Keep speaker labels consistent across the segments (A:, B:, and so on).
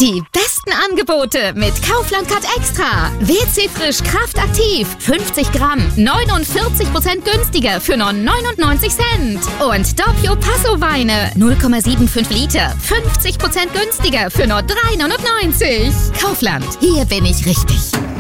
A: Die besten Angebote mit Kaufland Cut Extra. WC Frisch Kraftaktiv. 50 Gramm. 49% günstiger für nur 99 Cent. Und Doppio Passo Weine. 0,75 Liter. 50% günstiger für nur 3,99. Kaufland. Hier bin ich richtig.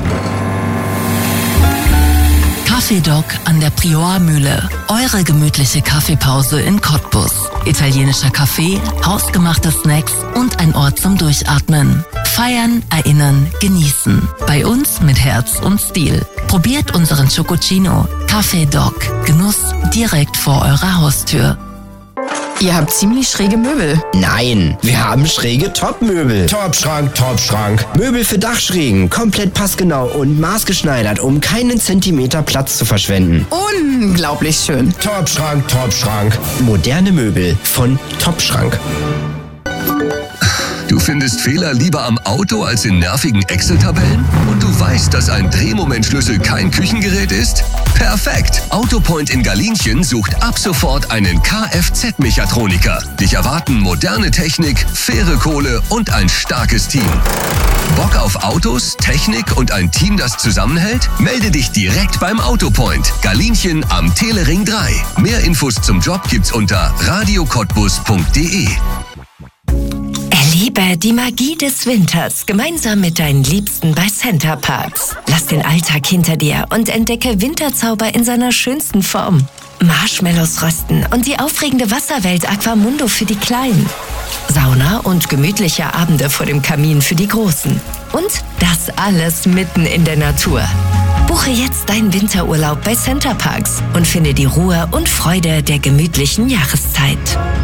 B: Kaffeedoc an der Priormühle. Eure gemütliche Kaffeepause in Cottbus. Italienischer Kaffee, hausgemachte Snacks und ein Ort zum Durchatmen. Feiern, erinnern, genießen. Bei uns mit Herz und Stil. Probiert unseren Chococino. Kaffeedoc. Genuss direkt vor eurer Haustür.
C: Ihr habt ziemlich schräge Möbel.
D: Nein, wir haben schräge Top-Möbel. Top-Schrank, Top-Schrank. Möbel für Dachschrägen, komplett passgenau und maßgeschneidert, um keinen Zentimeter Platz zu verschwenden.
C: Unglaublich schön.
D: Top-Schrank, Top-Schrank. Moderne Möbel von Top-Schrank.
E: Du findest Fehler lieber am Auto als in nervigen Excel-Tabellen? Und du weißt, dass ein Drehmomentschlüssel kein Küchengerät ist? Perfekt! Autopoint in Galinchen sucht ab sofort einen Kfz-Mechatroniker. Dich erwarten moderne Technik, faire Kohle und ein starkes Team. Bock auf Autos, Technik und ein Team, das zusammenhält? Melde dich direkt beim Autopoint. Galinchen am Telering 3. Mehr Infos zum Job gibt's unter radiocottbus.de.
F: Erlebe die Magie des Winters gemeinsam mit deinen Liebsten bei Center Parcs. Lass den Alltag hinter dir und entdecke Winterzauber in seiner schönsten Form. Marshmallows rösten und die aufregende Wasserwelt Aquamundo für die Kleinen. Sauna und gemütliche Abende vor dem Kamin für die Großen. Und das alles mitten in der Natur. Buche jetzt deinen Winterurlaub bei Center Parcs und finde die Ruhe und Freude der gemütlichen Jahreszeit.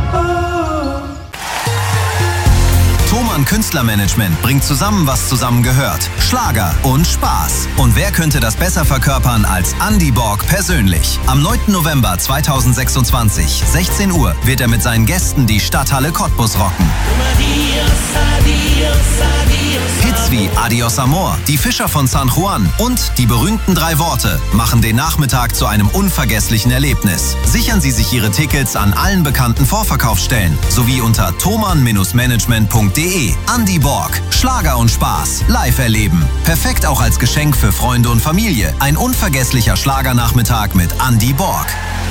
G: Thomann Künstlermanagement bringt zusammen, was zusammengehört. Schlager und Spaß. Und wer könnte das besser verkörpern als Andy Borg persönlich? Am 9. November 2026, 16 Uhr, wird er mit seinen Gästen die Stadthalle Cottbus rocken. Hits wie Adios Amor, Die Fischer von San Juan und die berühmten 3 Worte machen den Nachmittag zu einem unvergesslichen Erlebnis. Sichern Sie sich Ihre Tickets an allen bekannten Vorverkaufsstellen sowie unter thomann-management.de. Andy Borg, Schlager und Spaß, live erleben. Perfekt auch als Geschenk für Freunde und Familie. Ein unvergesslicher Schlagernachmittag mit Andy Borg.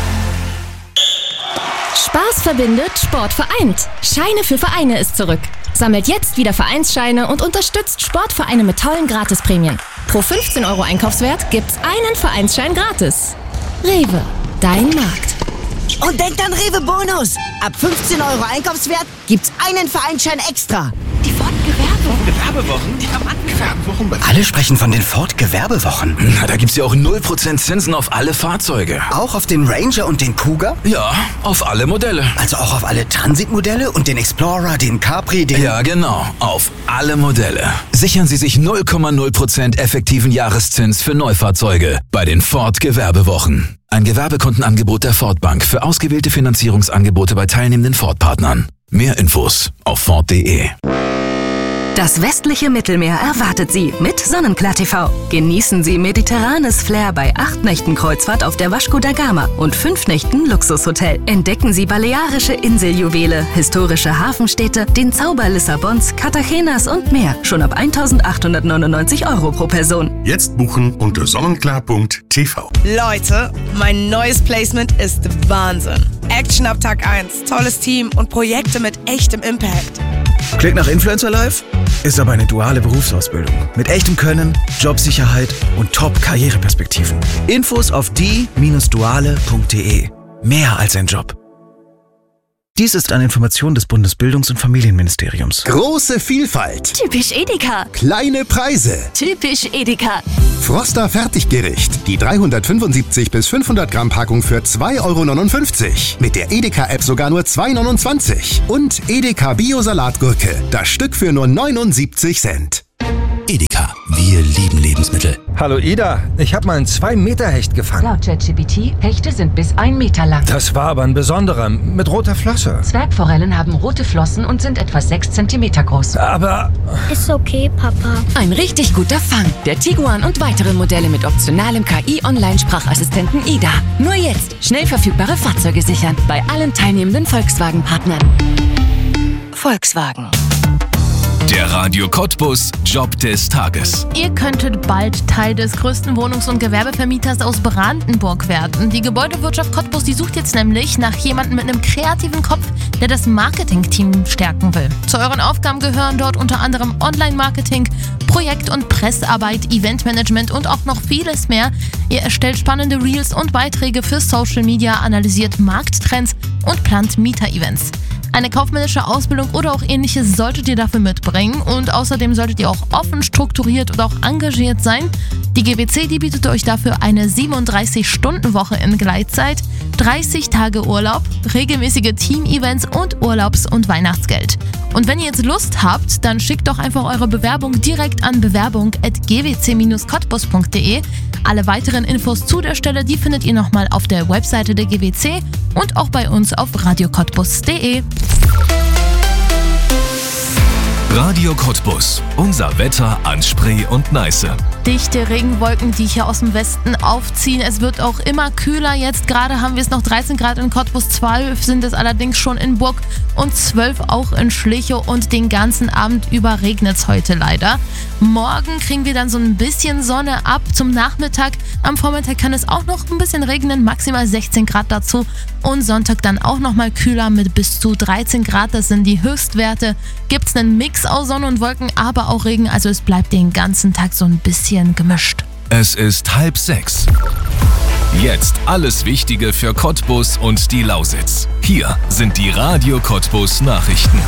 H: Spaß verbindet, Sport vereint. Scheine für Vereine ist zurück. Sammelt jetzt wieder Vereinsscheine und unterstützt Sportvereine mit tollen Gratisprämien. Pro 15 € Einkaufswert gibt's einen Vereinsschein gratis. Rewe, dein Markt.
I: Und denkt an Rewe Bonus. Ab 15 € Einkaufswert gibt's einen Vereinsschein extra.
J: Die Ford-Gewerbewochen? Die haben angefangen.
K: Alle sprechen von den Ford-Gewerbewochen.
L: Na, da gibt's ja auch 0% Zinsen auf alle Fahrzeuge.
K: Auch auf den Ranger und den Kuga?
L: Ja, auf alle Modelle.
K: Also auch auf alle Transit-Modelle und den Explorer, den Capri, den...
L: Ja, genau. Auf alle Modelle. Sichern Sie sich 0,0% effektiven Jahreszins für Neufahrzeuge bei den Ford-Gewerbewochen. Ein Gewerbekundenangebot der Ford Bank für ausgewählte Finanzierungsangebote bei teilnehmenden Ford-Partnern. Mehr Infos auf Ford.de.
M: Das westliche Mittelmeer erwartet Sie mit Sonnenklar TV. Genießen Sie mediterranes Flair bei 8 Nächten Kreuzfahrt auf der Vasco da Gama und 5 Nächten Luxushotel. Entdecken Sie balearische Inseljuwele, historische Hafenstädte, den Zauber Lissabons, Cartagenas und mehr. Schon ab 1.899 € pro Person.
N: Jetzt buchen unter sonnenklar.tv.
O: Leute, mein neues Placement ist Wahnsinn. Action ab Tag 1, tolles Team und Projekte mit echtem Impact.
P: Klingt nach Influencer Live? Ist aber eine duale Berufsausbildung. Mit echtem Können, Jobsicherheit und Top-Karriereperspektiven. Infos auf die-duale.de. Mehr als ein Job. Dies ist eine Information des Bundesbildungs- und Familienministeriums.
Q: Große Vielfalt.
M: Typisch Edeka.
Q: Kleine Preise.
M: Typisch Edeka.
Q: Froster Fertiggericht. Die 375 bis 500 Gramm Packung für 2,59 €. Mit der Edeka-App sogar nur 2,29 €. Und Edeka Bio-Salatgurke. Das Stück für nur 79 Cent.
R: Edeka, wir lieben Lebensmittel.
S: Hallo Ida, ich habe mal einen 2-Meter-Hecht gefangen.
T: Laut ChatGPT, Hechte sind bis 1 Meter lang.
S: Das war aber ein besonderer, mit roter Flosse.
T: Zwergforellen haben rote Flossen und sind etwa 6 Zentimeter groß.
S: Aber...
U: Ist okay, Papa.
V: Ein richtig guter Fang. Der Tiguan und weitere Modelle mit optionalem KI-Online-Sprachassistenten Ida. Nur jetzt schnell verfügbare Fahrzeuge sichern. Bei allen teilnehmenden Volkswagen-Partnern. Volkswagen.
L: Der Radio Cottbus Job des Tages.
A: Ihr könntet bald Teil des größten Wohnungs- und Gewerbevermieters aus Brandenburg werden. Die Gebäudewirtschaft Cottbus, die sucht jetzt nämlich nach jemandem mit einem kreativen Kopf, der das Marketing-Team stärken will. Zu euren Aufgaben gehören dort unter anderem Online-Marketing, Projekt- und Pressearbeit, Eventmanagement und auch noch vieles mehr. Ihr erstellt spannende Reels und Beiträge für Social Media, analysiert Markttrends und plant Mieter-Events. Eine kaufmännische Ausbildung oder auch ähnliches solltet ihr dafür mitbringen und außerdem solltet ihr auch offen, strukturiert und auch engagiert sein. Die GWC, die bietet euch dafür eine 37-Stunden-Woche in Gleitzeit, 30 Tage Urlaub, regelmäßige Team-Events und Urlaubs- und Weihnachtsgeld. Und wenn ihr jetzt Lust habt, dann schickt doch einfach eure Bewerbung direkt an bewerbung@gwc-cottbus.de. Alle weiteren Infos zu der Stelle, die findet ihr nochmal auf der Webseite der GWC und auch bei uns auf radiocottbus.de.
L: Radio Cottbus. Unser Wetter an Spree und Neiße.
A: Dichte Regenwolken, die hier aus dem Westen aufziehen. Es wird auch immer kühler. Jetzt gerade haben wir es noch 13 Grad in Cottbus, 12 sind es allerdings schon in Burg und 12 auch in Schliche und den ganzen Abend über regnet es heute leider. Morgen kriegen wir dann so ein bisschen Sonne ab zum Nachmittag. Am Vormittag kann es auch noch ein bisschen regnen, maximal 16 Grad dazu. Und Sonntag dann auch nochmal kühler mit bis zu 13 Grad. Das sind die Höchstwerte. Gibt es einen Mix aus Sonne und Wolken, aber auch Regen. Also es bleibt den ganzen Tag so ein bisschen gemischt.
L: Es ist 5:30. Jetzt alles Wichtige für Cottbus und die Lausitz. Hier sind die Radio Cottbus Nachrichten.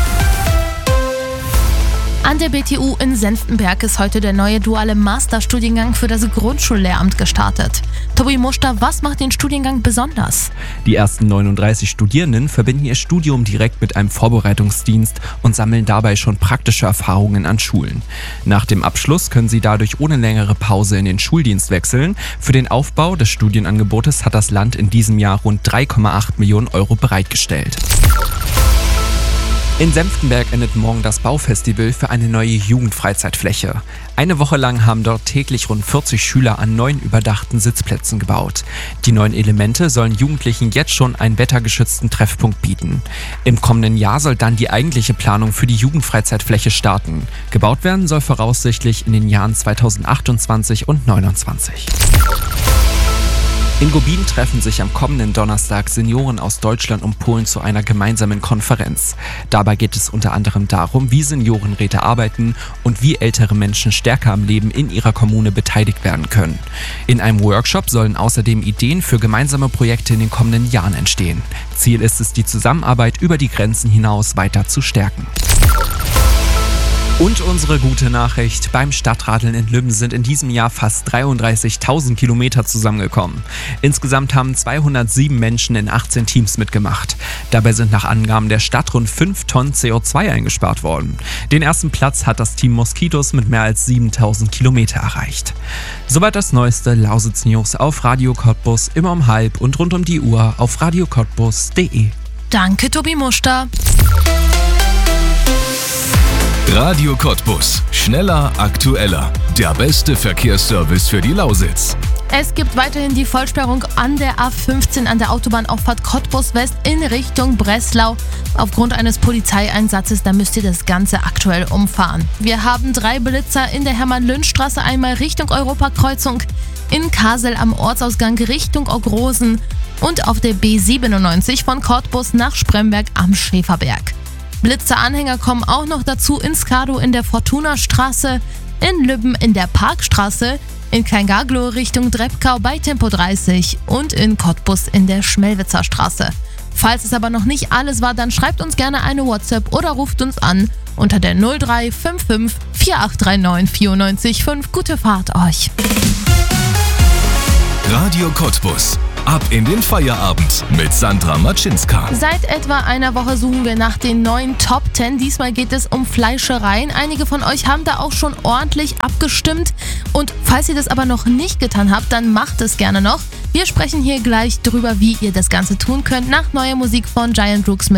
A: An der BTU in Senftenberg ist heute der neue duale Masterstudiengang für das Grundschullehramt gestartet. Tobi Muster, was macht den Studiengang besonders?
B: Die ersten 39 Studierenden verbinden ihr Studium direkt mit einem Vorbereitungsdienst und sammeln dabei schon praktische Erfahrungen an Schulen. Nach dem Abschluss können sie dadurch ohne längere Pause in den Schuldienst wechseln. Für den Aufbau des Studienangebotes hat das Land in diesem Jahr rund 3,8 Millionen Euro bereitgestellt. In Senftenberg endet morgen das Baufestival für eine neue Jugendfreizeitfläche. Eine Woche lang haben dort täglich rund 40 Schüler an 9 überdachten Sitzplätzen gebaut. Die neuen Elemente sollen Jugendlichen jetzt schon einen wettergeschützten Treffpunkt bieten. Im kommenden Jahr soll dann die eigentliche Planung für die Jugendfreizeitfläche starten. Gebaut werden soll voraussichtlich in den Jahren 2028 und 2029. In Gubin treffen sich am kommenden Donnerstag Senioren aus Deutschland und Polen zu einer gemeinsamen Konferenz. Dabei geht es unter anderem darum, wie Seniorenräte arbeiten und wie ältere Menschen stärker am Leben in ihrer Kommune beteiligt werden können. In einem Workshop sollen außerdem Ideen für gemeinsame Projekte in den kommenden Jahren entstehen. Ziel ist es, die Zusammenarbeit über die Grenzen hinaus weiter zu stärken. Und unsere gute Nachricht, beim Stadtradeln in Lübben sind in diesem Jahr fast 33.000 Kilometer zusammengekommen. Insgesamt haben 207 Menschen in 18 Teams mitgemacht. Dabei sind nach Angaben der Stadt rund 5 Tonnen CO2 eingespart worden. Den ersten Platz hat das Team Moskitos mit mehr als 7.000 Kilometer erreicht. Soweit das neueste Lausitz News auf Radio Cottbus, immer um 12 und rund um die Uhr auf radiocottbus.de.
A: Danke, Tobi Muster.
L: Radio Cottbus. Schneller, aktueller. Der beste Verkehrsservice für die Lausitz.
A: Es gibt weiterhin die Vollsperrung an der A15 an der Autobahnauffahrt Cottbus West in Richtung Breslau. Aufgrund eines Polizeieinsatzes, da müsst ihr das Ganze aktuell umfahren. Wir haben 3 Blitzer in der Hermann-Lünsch-Straße, einmal Richtung Europakreuzung, in Kasel am Ortsausgang Richtung Ogrosen und auf der B97 von Cottbus nach Spremberg am Schäferberg. Blitzeranhänger kommen auch noch dazu in Skado in der Fortuna-Straße, in Lübben in der Parkstraße, in Kleingaglow Richtung Drebkau bei Tempo 30 und in Cottbus in der Schmelwitzer Straße. Falls es aber noch nicht alles war, dann schreibt uns gerne eine WhatsApp oder ruft uns an unter der 0355 4839 94 5. Gute Fahrt euch!
L: Radio Cottbus. Ab in den Feierabend mit Sandra Matschinska.
A: Seit etwa einer Woche suchen wir nach den neuen Top 10. Diesmal geht es um Fleischereien. Einige von euch haben da auch schon ordentlich abgestimmt. Und falls ihr das aber noch nicht getan habt, dann macht es gerne noch. Wir sprechen hier gleich drüber, wie ihr das Ganze tun könnt, nach neuer Musik von Giant Rooks mit